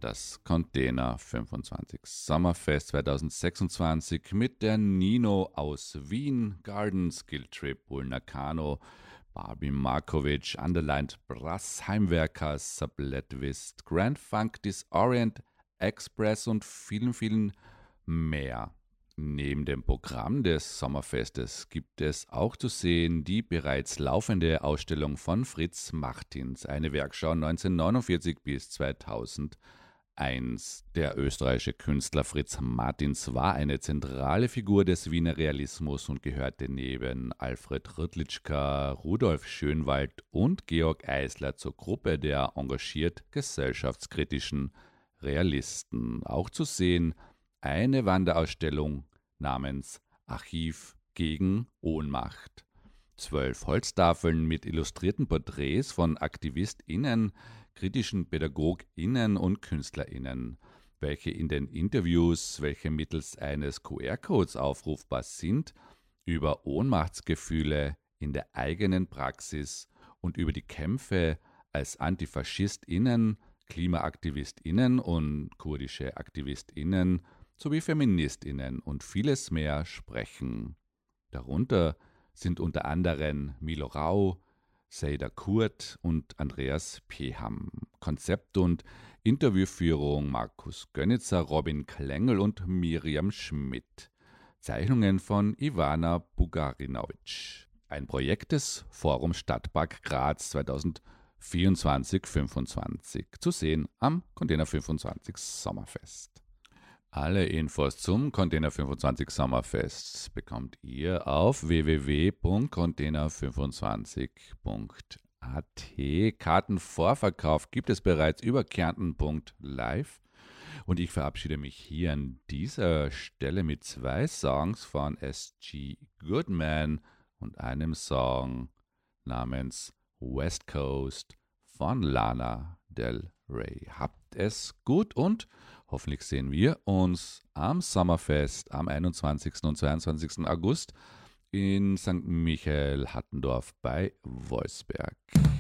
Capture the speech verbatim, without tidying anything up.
Das Container fünfundzwanzig Sommerfest zweitausendsechsundzwanzig mit der Nino aus Wien, Garden, Skilltrip, Ulnakano, Barbie Markovic, Underlined Brass, Heimwerker, Subletwist, Grand Funk Disorient Express und vielen, vielen mehr. Neben dem Programm des Sommerfestes gibt es auch zu sehen die bereits laufende Ausstellung von Fritz Martins, eine Werkschau neunzehnhundertneunundvierzig bis zweitausendeins. Der österreichische Künstler Fritz Martins war eine zentrale Figur des Wiener Realismus und gehörte neben Alfred Rüttlitschka, Rudolf Schönwald und Georg Eisler zur Gruppe der engagiert gesellschaftskritischen Realisten. Auch zu sehen eine Wanderausstellung namens Archiv gegen Ohnmacht. Zwölf Holztafeln mit illustrierten Porträts von AktivistInnen, kritischen PädagogInnen und KünstlerInnen, welche in den Interviews, welche mittels eines Q R-Codes aufrufbar sind, über Ohnmachtsgefühle in der eigenen Praxis und über die Kämpfe als AntifaschistInnen, KlimaaktivistInnen und kurdische AktivistInnen sowie FeministInnen und vieles mehr sprechen. Darunter sind unter anderem Milo Rau, Seyda Kurt und Andreas Peham. Konzept und Interviewführung Markus Gönnitzer, Robin Klengel und Miriam Schmidt. Zeichnungen von Ivana Bugarinovic. Ein Projekt des Forum Stadtpark Graz zweitausendvierundzwanzig fünfundzwanzig. Zu sehen am Container fünfundzwanzig Sommerfest. Alle Infos zum Container fünfundzwanzig Sommerfest bekommt ihr auf w w w punkt container fünfundzwanzig punkt a t. Kartenvorverkauf gibt es bereits über kärnten punkt live. Und ich verabschiede mich hier an dieser Stelle mit zwei Songs von S G Goodman und einem Song namens West Coast von Lana Del Rey. Habt es gut und hoffentlich sehen wir uns am Sommerfest am einundzwanzigsten und zweiundzwanzigsten August in Sankt Michael Hattendorf bei Wolfsberg.